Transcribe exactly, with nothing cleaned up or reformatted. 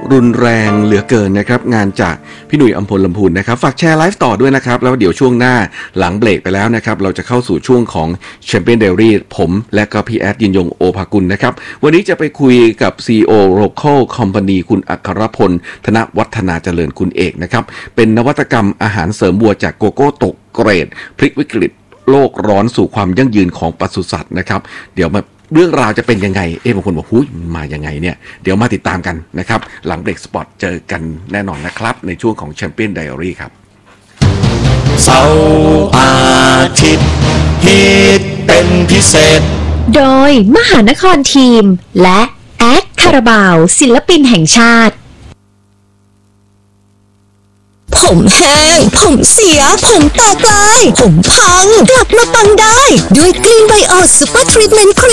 รุนแรงเหลือเกินนะครับงานจากพี่หนุ่ยอัมพลลำพูนนะครับฝากแชร์ไลฟ์ต่อด้วยนะครับแล้วเดี๋ยวช่วงหน้าหลังเบรกไปแล้วนะครับเราจะเข้าสู่ช่วงของ Champion Diary ผมและก็พี่แอดยินยงโอภากุลนะครับวันนี้จะไปคุยกับ ซี อี โอ Local Company คุณอัครพลธนวัฒนาเจริญคุณเอกนะครับเป็นนวัตกรรมอาหารเสริมวัวจากโกโก้ตกเกรดพลิกวิกฤตโลกร้อนสู่ความยั่งยืนของปศุสัตว์นะครับเดี๋ยวมาเรื่องราวจะเป็นยังไงเอ๊ะบางคนบอกหุ้ยมายังไงเนี่ยเดี๋ยวมาติดตามกันนะครับหลังเบรกสปอตเจอกันแน่นอนนะครับในช่วงของ Champion Diary ครับเสาร์อาทิตย์ฮิตเป็นพิเศษโดยมหานครทีมและแอดคาราบาวศิลปินแห่งชาติผมแห้งผมเสียผมแตกลายผมพังกลับมาปังได้ด้วยกรีนไบโอซูเปอร์ทรีทเมนต์ครี